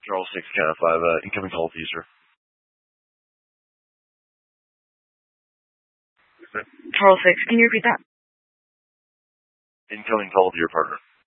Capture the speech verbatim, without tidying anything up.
Charles six, Cat five, uh, incoming call to you, sir. Charles six, can you repeat that? Incoming call to your partner.